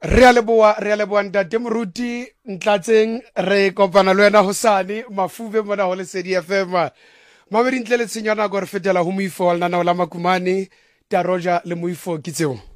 Re a leboa ntate moruti ntlatseng re kopana le wena hosane mafube mona ho Lesedi FM mabedi ntle le tshenyana go re fetela ho moifo wa lenaneo la Makumane ta Roger le moifo ke tseo.